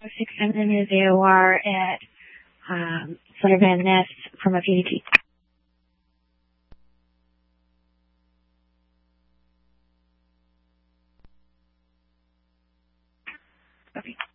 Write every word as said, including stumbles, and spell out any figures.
six seven is A O R at um, Sutter Van Ness from a P D T. Okay.